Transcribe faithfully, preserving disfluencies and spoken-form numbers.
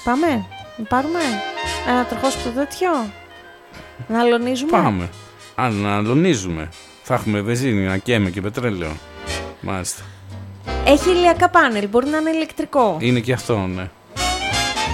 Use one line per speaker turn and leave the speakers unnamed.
Πάμε, να πάρουμε ένα τροχόσπιτο τέτοιο. Να αλωνίζουμε.
Πάμε. Αν να αλωνίζουμε. Θα έχουμε βενζίνη, να καίμε και πετρέλαιο. Μάλιστα.
Έχει ηλιακά πάνελ, μπορεί να είναι ηλεκτρικό.
Είναι και αυτό, ναι.